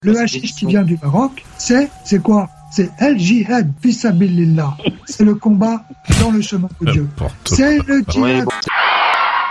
Le hashish qui vient du Maroc, c'est quoi? C'est El Jihad Fisabilillah. C'est le combat dans le chemin de Dieu. C'est le djihad.